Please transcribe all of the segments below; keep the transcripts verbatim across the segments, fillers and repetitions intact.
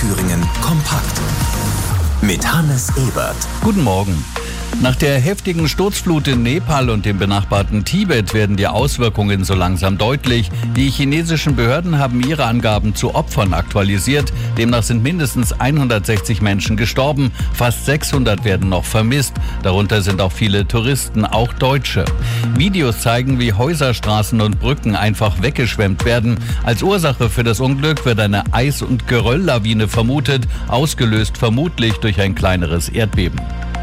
Thüringen kompakt. Mit Hannes Ebert. Guten Morgen. Nach der heftigen Sturzflut in Nepal und dem benachbarten Tibet werden die Auswirkungen so langsam deutlich. Die chinesischen Behörden haben ihre Angaben zu Opfern aktualisiert. Demnach sind mindestens hundertsechzig Menschen gestorben, fast sechshundert werden noch vermisst. Darunter sind auch viele Touristen, auch Deutsche. Videos zeigen, wie Häuser, Straßen und Brücken einfach weggeschwemmt werden. Als Ursache für das Unglück wird eine Eis- und Gerölllawine vermutet, ausgelöst vermutlich durch ein kleineres Erdbeben.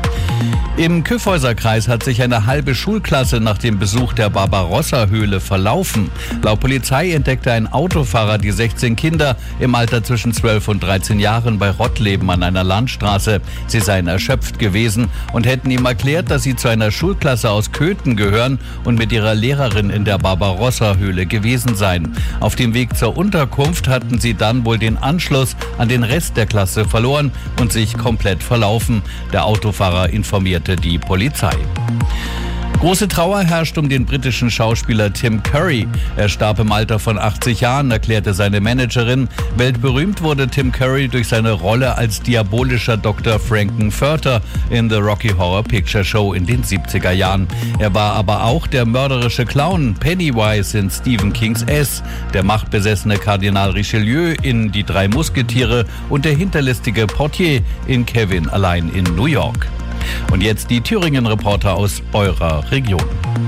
Im Kyffhäuser-Kreis hat sich eine halbe Schulklasse nach dem Besuch der Barbarossa-Höhle verlaufen. Laut Polizei entdeckte ein Autofahrer die sechzehn Kinder im Alter zwischen zwölf und dreizehn Jahren bei Rottleben an einer Landstraße. Sie seien erschöpft gewesen und hätten ihm erklärt, dass sie zu einer Schulklasse aus Köthen gehören und mit ihrer Lehrerin in der Barbarossa-Höhle gewesen seien. Auf dem Weg zur Unterkunft hatten sie dann wohl den Anschluss an den Rest der Klasse verloren und sich komplett verlaufen. Der Autofahrer informierte die Polizei. Große Trauer herrscht um den britischen Schauspieler Tim Curry. Er starb im Alter von achtzig Jahren, erklärte seine Managerin. Weltberühmt wurde Tim Curry durch seine Rolle als diabolischer Doktor Frankenfurter in The Rocky Horror Picture Show in den siebziger Jahren. Er war aber auch der mörderische Clown Pennywise in Stephen Kings S, der machtbesessene Kardinal Richelieu in Die drei Musketiere und der hinterlistige Portier in Kevin allein in New York. Und jetzt die Thüringen-Reporter aus eurer Region.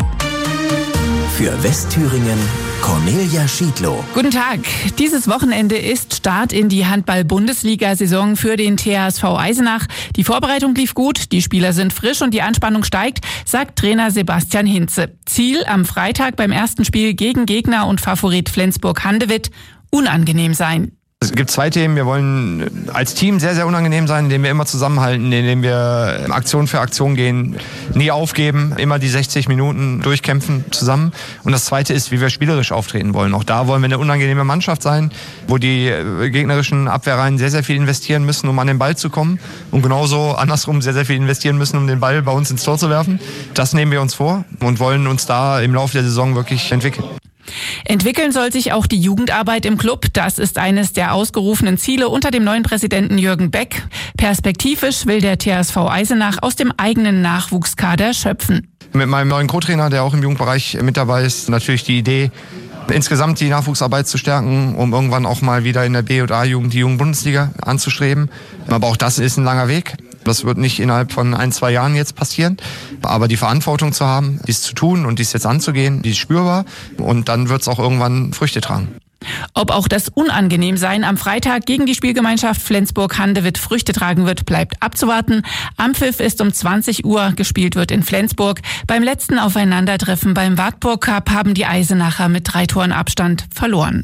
Für Westthüringen Cornelia Schiedlow. Guten Tag. Dieses Wochenende ist Start in die Handball-Bundesliga-Saison für den T H S V Eisenach. Die Vorbereitung lief gut, die Spieler sind frisch und die Anspannung steigt, sagt Trainer Sebastian Hinze. Ziel am Freitag beim ersten Spiel gegen Gegner und Favorit Flensburg-Handewitt unangenehm sein. Es gibt zwei Themen. Wir wollen als Team sehr, sehr unangenehm sein, indem wir immer zusammenhalten, indem wir Aktion für Aktion gehen, nie aufgeben, immer die sechzig Minuten durchkämpfen zusammen. Und das Zweite ist, wie wir spielerisch auftreten wollen. Auch da wollen wir eine unangenehme Mannschaft sein, wo die gegnerischen Abwehrreihen sehr, sehr viel investieren müssen, um an den Ball zu kommen. Und genauso andersrum sehr, sehr viel investieren müssen, um den Ball bei uns ins Tor zu werfen. Das nehmen wir uns vor und wollen uns da im Laufe der Saison wirklich entwickeln. Entwickeln soll sich auch die Jugendarbeit im Club. Das ist eines der ausgerufenen Ziele unter dem neuen Präsidenten Jürgen Beck. Perspektivisch will der T H S V Eisenach aus dem eigenen Nachwuchskader schöpfen. Mit meinem neuen Co-Trainer, der auch im Jugendbereich mit dabei ist, natürlich die Idee, insgesamt die Nachwuchsarbeit zu stärken, um irgendwann auch mal wieder in der B- und A-Jugend die Jugendbundesliga anzustreben. Aber auch das ist ein langer Weg. Das wird nicht innerhalb von ein, zwei Jahren jetzt passieren. Aber die Verantwortung zu haben, dies zu tun und dies jetzt anzugehen, die ist spürbar. Und dann wird es auch irgendwann Früchte tragen. Ob auch das Unangenehmsein am Freitag gegen die Spielgemeinschaft Flensburg-Handewitt Früchte tragen wird, bleibt abzuwarten. Anpfiff ist um zwanzig Uhr, gespielt wird in Flensburg. Beim letzten Aufeinandertreffen beim Wartburg Cup haben die Eisenacher mit drei Toren Abstand verloren.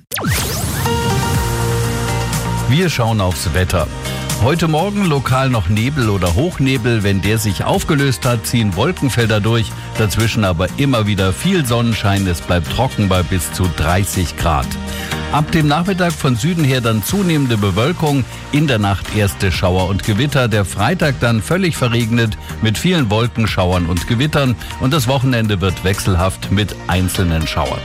Wir schauen aufs Wetter. Heute Morgen lokal noch Nebel oder Hochnebel. Wenn der sich aufgelöst hat, ziehen Wolkenfelder durch. Dazwischen aber immer wieder viel Sonnenschein. Es bleibt trocken bei bis zu dreißig Grad. Ab dem Nachmittag von Süden her dann zunehmende Bewölkung. In der Nacht erste Schauer und Gewitter. Der Freitag dann völlig verregnet mit vielen Wolkenschauern und Gewittern. Und das Wochenende wird wechselhaft mit einzelnen Schauern.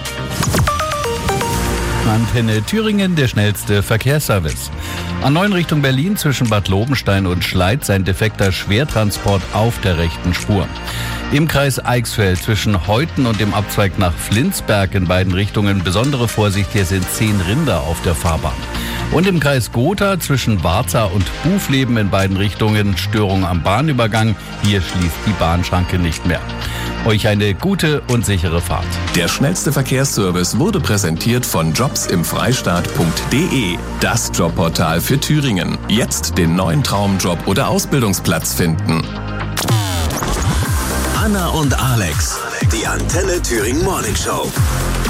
Antenne Thüringen, der schnellste Verkehrsservice. A neun Richtung Berlin zwischen Bad Lobenstein und Schleiz ein defekter Schwertransport auf der rechten Spur. Im Kreis Eichsfeld zwischen Heuten und dem Abzweig nach Flinsberg in beiden Richtungen besondere Vorsicht, hier sind zehn Rinder auf der Fahrbahn. Und im Kreis Gotha zwischen Warza und Bufleben in beiden Richtungen Störung am Bahnübergang. Hier schließt die Bahnschranke nicht mehr. Euch eine gute und sichere Fahrt. Der schnellste Verkehrsservice wurde präsentiert von jobs im freistaat punkt de, das Jobportal für Thüringen. Jetzt den neuen Traumjob oder Ausbildungsplatz finden. Anna und Alex, die Antenne Thüringen Morning Show.